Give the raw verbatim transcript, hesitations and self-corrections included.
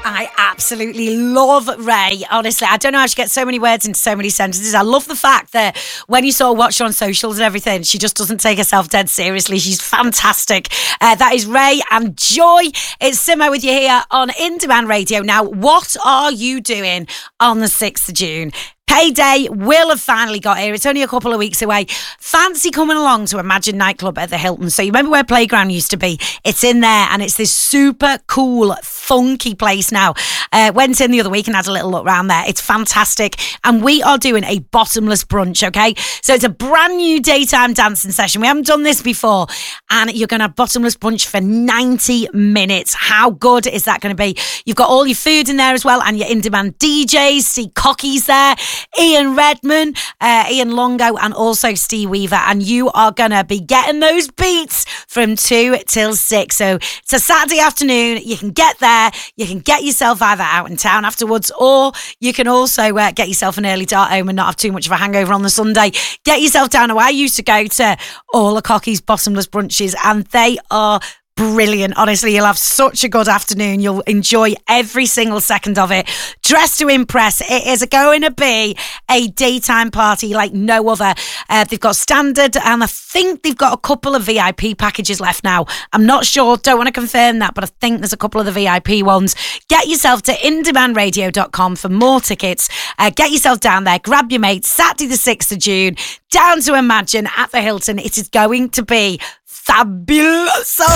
I absolutely love Ray. Honestly, I don't know how she gets so many words into so many sentences. I love the fact that when you sort of watch her on socials and everything, she just doesn't take herself dead seriously. She's fantastic. Uh, that is Ray and Joy. It's Simo with you here on In Demand Radio. Now, what are you doing on the sixth of June? Payday will have finally got here. It's only a couple of weeks away. Fancy coming along to Imagine Nightclub at the Hilton. So you remember where Playground used to be? It's in there, and it's this super cool, funky place now. Uh, went in the other week and had a little look around there. It's fantastic. And we are doing a bottomless brunch, okay? So it's a brand new daytime dancing session. We haven't done this before. And you're going to have bottomless brunch for ninety minutes. How good is that going to be? You've got all your food in there as well, and your in-demand D Js. See Cocky's there. Ian Redman, uh, Ian Longo, and also Steve Weaver. And you are going to be getting those beats from two till six. So it's a Saturday afternoon. You can get there. You can get yourself either out in town afterwards, or you can also uh, get yourself an early dart home and not have too much of a hangover on the Sunday. Get yourself down to where I used to go to all the Cocky's bottomless brunches, and they are brilliant. Honestly, you'll have such a good afternoon. You'll enjoy every single second of it. Dress to impress. It is going to be a daytime party like no other. Uh, they've got standard, and I think they've got a couple of V I P packages left now. I'm not sure. Don't want to confirm that, but I think there's a couple of the V I P ones. Get yourself to in demand radio dot com for more tickets. Uh, get yourself down there. Grab your mates. Saturday the sixth of June. Down to Imagine at the Hilton. It is going to be fabulous.